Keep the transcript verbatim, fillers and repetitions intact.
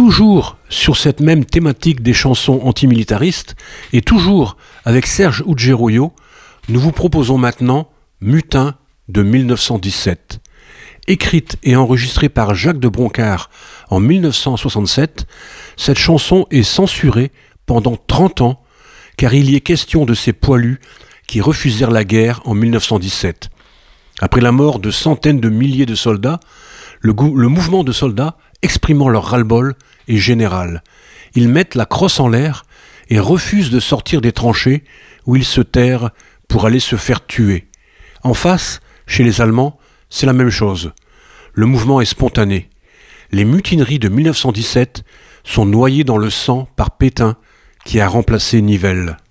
toujours sur cette même thématique des chansons antimilitaristes, et toujours avec Serge Ugeroyo, nous vous proposons maintenant Mutin de mille neuf cent dix-sept. Écrite et enregistrée par Jacques de Broncard en mille neuf cent soixante-sept, cette chanson est censurée pendant trente ans, car il y est question de ces poilus qui refusèrent la guerre en mille neuf cent dix-sept. Après la mort de centaines de milliers de soldats, le, gou- le mouvement de soldats exprimant leur ras-le-bol est général. Ils mettent la crosse en l'air et refusent de sortir des tranchées où ils se terrent pour aller se faire tuer. En face, chez les Allemands, c'est la même chose. Le mouvement est spontané. Les mutineries de mille neuf cent dix-sept sont noyées dans le sang par Pétain qui a remplacé Nivelle.